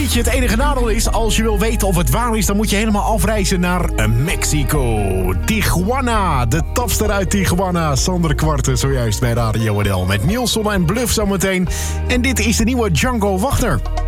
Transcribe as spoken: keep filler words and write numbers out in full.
liedje. Het enige nadeel is, als je wil weten of het waar is, dan moet je helemaal afreizen naar Mexico. Tijuana, de tapster uit Tijuana. Sander Kwarte, zojuist bij Radio N L. Met Nielson en Bluff zometeen. En dit is de nieuwe Django Wagner.